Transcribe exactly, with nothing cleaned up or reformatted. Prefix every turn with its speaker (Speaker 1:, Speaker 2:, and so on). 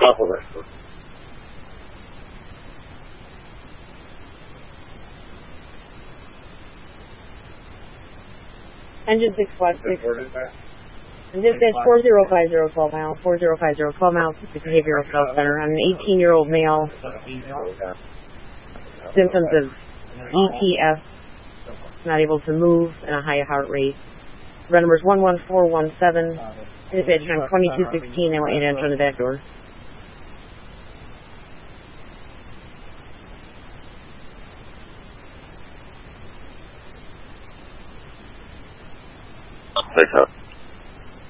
Speaker 1: top of it.
Speaker 2: Engine six five six. And this is four zero five zero twelve miles, four zero five zero twelve miles to the Behavioral Health Center. I'm an eighteen-year-old male. Symptoms of E T S, not able to move, and a high heart rate. Run number is one one four one seven. Dispatch time twenty-two sixteen. I want you to enter the back door.
Speaker 1: Thanks,